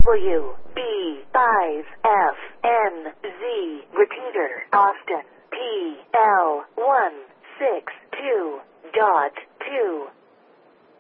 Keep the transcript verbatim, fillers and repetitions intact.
W B five F N Z. Repeater, Austin. P L one six two dot